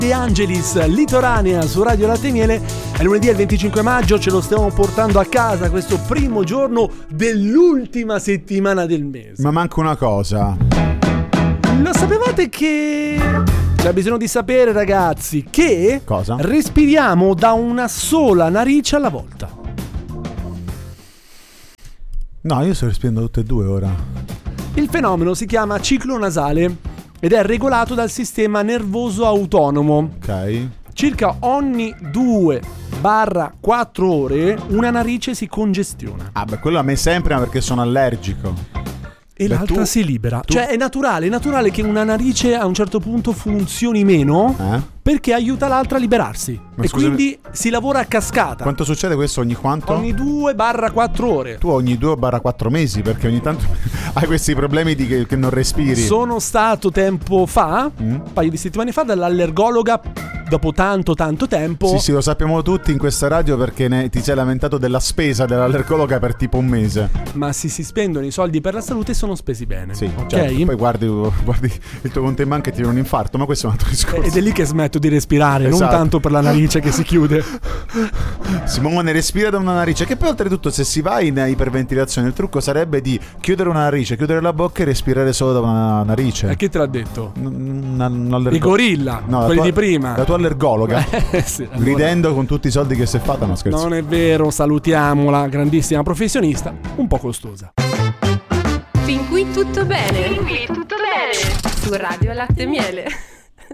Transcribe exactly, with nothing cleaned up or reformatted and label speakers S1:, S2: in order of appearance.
S1: De Angelis, Litoranea su Radio Latte e Miele. È lunedì, il venticinque maggio, ce lo stiamo portando a casa questo primo giorno dell'ultima settimana del mese.
S2: Ma manca una cosa.
S1: Lo sapevate che... C'è bisogno di sapere, ragazzi, che
S2: cosa?
S1: Respiriamo da una sola narice alla volta.
S2: No, io sto respirando tutte e due ora.
S1: Il fenomeno si chiama ciclo nasale ed è regolato dal sistema nervoso autonomo.
S2: Ok.
S1: Circa ogni due quattro ore una narice si congestiona.
S2: Ah, beh, quello a me sempre, ma perché sono allergico.
S1: E
S2: Beh,
S1: l'altra
S2: tu,
S1: si libera.
S2: tu...
S1: Cioè è naturale, è naturale che una narice a un certo punto funzioni meno
S2: eh?
S1: perché aiuta l'altra a liberarsi.
S2: Ma
S1: e
S2: scusami,
S1: quindi si lavora a cascata.
S2: Quanto succede questo ogni quanto?
S1: Ogni due quattro ore.
S2: Tu ogni due quattro mesi, perché ogni tanto hai questi problemi di che, che non respiri.
S1: Sono stato tempo fa,
S2: mm?
S1: un paio di settimane fa, dall'allergologa. Dopo tanto tanto tempo.
S2: Sì, sì, lo sappiamo tutti in questa radio, perché ne, ti sei lamentato della spesa dell'allergologa per tipo un mese.
S1: Ma se si spendono i soldi per la salute sono spesi bene.
S2: Sì,
S1: ok.
S2: Certo, poi guardi, guardi il tuo conto in banca e ti viene un infarto, ma questo è un altro discorso.
S1: Ed è lì che smetto di respirare,
S2: esatto.
S1: Non tanto per la narice che si chiude.
S2: Simone respira da una narice, che poi oltretutto se si va in iperventilazione il trucco sarebbe di chiudere una narice, chiudere la bocca e respirare solo da una narice.
S1: E chi te l'ha detto?
S2: N- n- n-
S1: I gorilla,
S2: no,
S1: quelli
S2: tua,
S1: di prima.
S2: La tua allergologa.
S1: sì, allora.
S2: Ridendo con tutti i soldi che si è fatta, no scherzo.
S1: Non è vero, salutiamola, grandissima professionista, un po' costosa.
S3: Fin qui tutto bene. Fin qui tutto bene. Su Radio Latte e Miele.